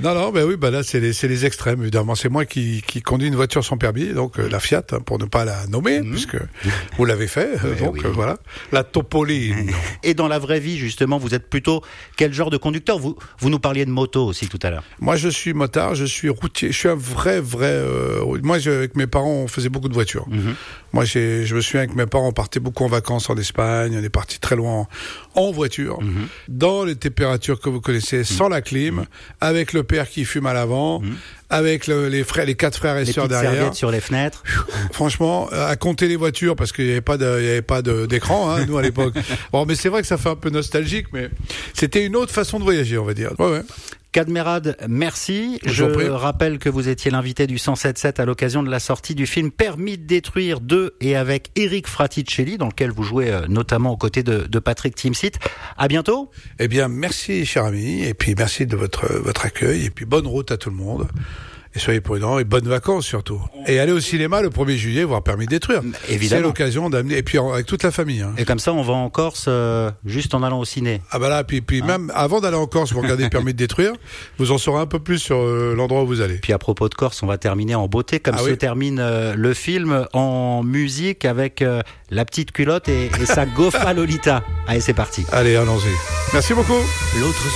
Non, ben oui, là c'est les extrêmes évidemment. C'est moi qui conduis une voiture sans permis, donc la Fiat, pour ne pas la nommer, puisque vous l'avez fait. Voilà, la Topolino. Et dans la vraie vie, justement, vous êtes plutôt quel genre de conducteur ? Vous nous parliez de moto aussi tout à l'heure. Moi, je suis motard, je suis routier. Je suis un vrai. Moi, avec mes parents, on faisait beaucoup de voitures. Moi, je me souviens avec mes parents, on partait beaucoup en vacances en Espagne. On est parti très loin en voiture, dans les températures que vous connaissez, sans la clim, avec le père qui fume à l'avant, avec les 4 frères et sœurs derrière. Serviettes sur les fenêtres. Franchement, à compter les voitures, parce qu'il n'y avait pas d'écran, nous à l'époque. Bon, mais c'est vrai que ça fait un peu nostalgique, mais c'était une autre façon de voyager, on va dire. Ouais. Kadmerad, merci. Je rappelle que vous étiez l'invité du 107.7 à l'occasion de la sortie du film Permis de détruire 2 et avec Eric Fraticelli, dans lequel vous jouez notamment aux côtés de Patrick Timsit. À bientôt. Eh bien, merci, cher ami, et puis merci de votre accueil, et puis bonne route à tout le monde. Et soyez prudents, et bonnes vacances surtout. Et allez au cinéma le 1er juillet, voir Permis de détruire. Évidemment. C'est l'occasion d'amener, et puis avec toute la famille. Et comme ça, on va en Corse juste en allant au ciné. Ah bah là, puis même avant d'aller en Corse, vous regardez Permis de détruire, vous en saurez un peu plus sur l'endroit où vous allez. Puis à propos de Corse, on va terminer en beauté, comme se termine le film, en musique avec la petite culotte et sa Gofa Lolita. Allez, c'est parti. Allez, allons-y. Merci beaucoup. L'autre